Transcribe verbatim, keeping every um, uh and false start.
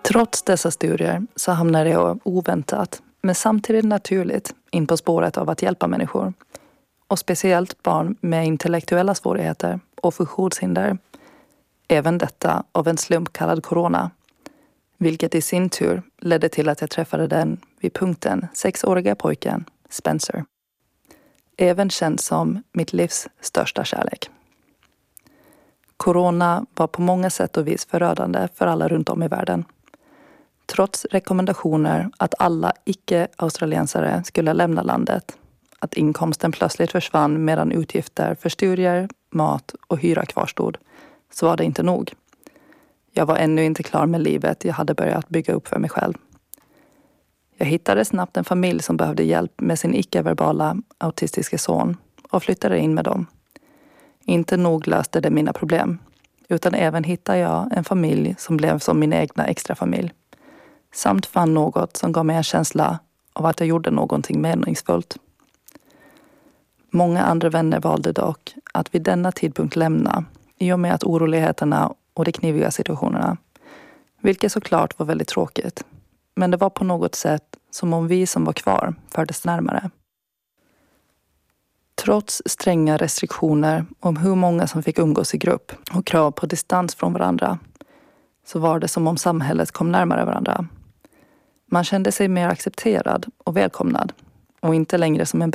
Trots dessa studier så hamnade jag oväntat, men samtidigt naturligt, in på spåret av att hjälpa människor. Och speciellt barn med intellektuella svårigheter och funktionshinder. Även detta av en slump kallad corona. Vilket i sin tur ledde till att jag träffade den vid punkten sexåriga pojken Spencer. Även känd som mitt livs största kärlek. Corona var på många sätt och vis förödande för alla runt om i världen. Trots rekommendationer att alla icke-australiensare skulle lämna landet, att inkomsten plötsligt försvann medan utgifter för studier, mat och hyra kvarstod, så var det inte nog. Jag var ännu inte klar med livet jag hade börjat bygga upp för mig själv. Jag hittade snabbt en familj som behövde hjälp med sin icke-verbala autistiska son och flyttade in med dem. Inte nog löste det mina problem, utan även hittade jag en familj som blev som min egna extra familj. Samt fann något som gav mig en känsla av att jag gjorde någonting meningsfullt. Många andra vänner valde dock att vid denna tidpunkt lämna i och med att oroligheterna och de kniviga situationerna, vilket såklart var väldigt tråkigt. Men det var på något sätt som om vi som var kvar fördes närmare. Trots stränga restriktioner om hur många som fick umgås i grupp och krav på distans från varandra, så var det som om samhället kom närmare varandra. Man kände sig mer accepterad och välkomnad och inte längre som en